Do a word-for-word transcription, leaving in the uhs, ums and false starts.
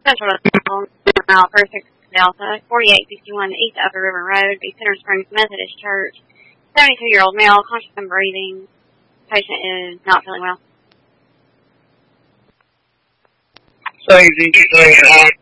Central Mile First Delta, forty-eight fifty-one East Upper River Road, the Center Springs Methodist Church. seventy-two-year-old male, conscious and breathing. Patient is not feeling well. So, is he,